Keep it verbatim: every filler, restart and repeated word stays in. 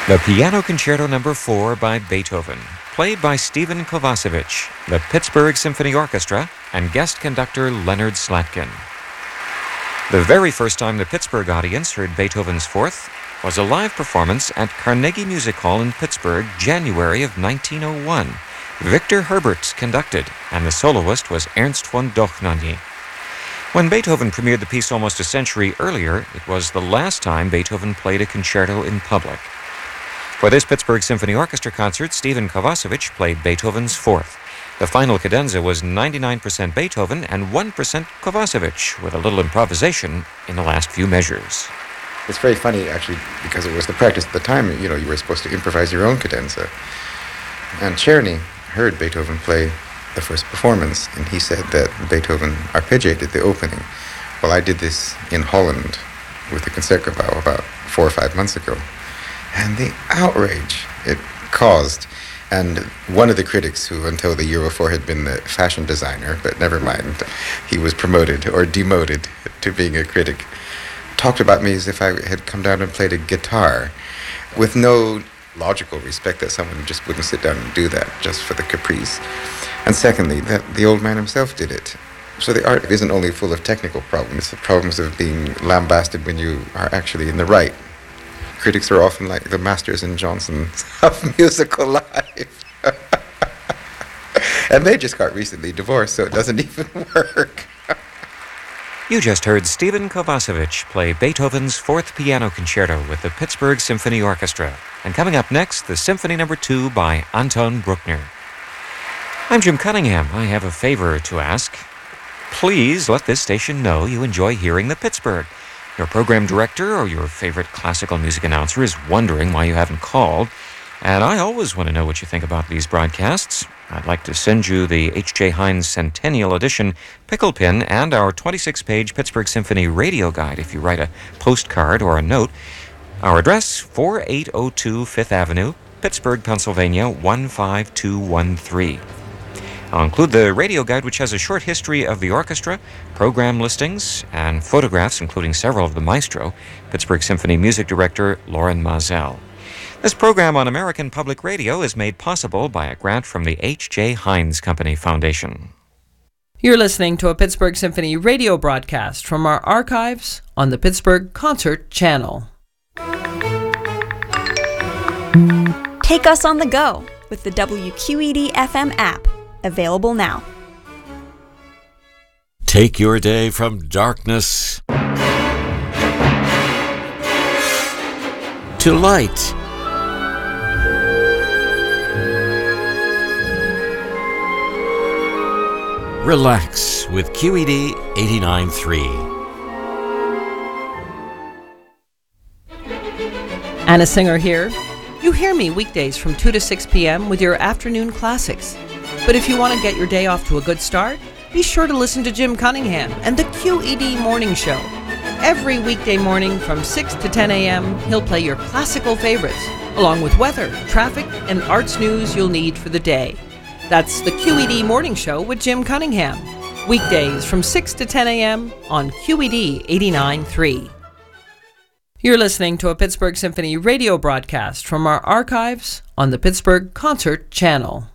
The Piano Concerto Number four by Beethoven, played by Stephen Kovacevic, the Pittsburgh Symphony Orchestra, and guest conductor Leonard Slatkin. The very first time the Pittsburgh audience heard Beethoven's Fourth was a live performance at Carnegie Music Hall in Pittsburgh, January of nineteen oh one. Victor Herbert conducted, and the soloist was Ernst von Dohnanyi. When Beethoven premiered the piece almost a century earlier, it was the last time Beethoven played a concerto in public. For this Pittsburgh Symphony Orchestra concert, Stephen Kovacevic played Beethoven's Fourth. The final cadenza was ninety-nine percent Beethoven and one percent Kovacevic, with a little improvisation in the last few measures. It's very funny, actually, because it was the practice at the time. You know, you were supposed to improvise your own cadenza. And Czerny heard Beethoven play the first performance, and he said that Beethoven arpeggiated the opening. Well, I did this in Holland with the Concertgebouw about four or five months ago. And the outrage it caused. And one of the critics, who until the year before had been the fashion designer, but never mind, he was promoted or demoted to being a critic, talked about me as if I had come down and played a guitar, with no logical respect that someone just wouldn't sit down and do that just for the caprice. And secondly, that the old man himself did it. So the art isn't only full of technical problems, the problems of being lambasted when you are actually in the right. Critics are often like the Masters and Johnsons of musical life. And they just got recently divorced, so it doesn't even work. You just heard Stephen Kovacevic play Beethoven's Fourth Piano Concerto with the Pittsburgh Symphony Orchestra. And coming up next, the Symphony Number two by Anton Bruckner. I'm Jim Cunningham. I have a favor to ask. Please let this station know you enjoy hearing the Pittsburgh. Your program director or your favorite classical music announcer is wondering why you haven't called, and I always want to know what you think about these broadcasts. I'd like to send you the H J Heinz Centennial Edition pickle pin and our twenty-six page Pittsburgh Symphony radio guide if you write a postcard or a note. Our address, forty-eight oh two Fifth Avenue, Pittsburgh, Pennsylvania, one five two one three. I'll include the radio guide, which has a short history of the orchestra, program listings, and photographs, including several of the maestro, Pittsburgh Symphony music director Loren Mazel. This program on American Public Radio is made possible by a grant from the H J Heinz Company Foundation. You're listening to a Pittsburgh Symphony radio broadcast from our archives on the Pittsburgh Concert Channel. Take us on the go with the W Q E D F M app. Available now. Take your day from darkness to light. Relax with Q E D eighty-nine point three. Anna Singer here. You hear me weekdays from two to six p.m. with your afternoon classics. But if you want to get your day off to a good start, be sure to listen to Jim Cunningham and the Q E D Morning Show. Every weekday morning from six to ten a.m., he'll play your classical favorites, along with weather, traffic, and arts news you'll need for the day. That's the Q E D Morning Show with Jim Cunningham. Weekdays from six to ten a.m. on Q E D eighty-nine point three. You're listening to a Pittsburgh Symphony radio broadcast from our archives on the Pittsburgh Concert Channel.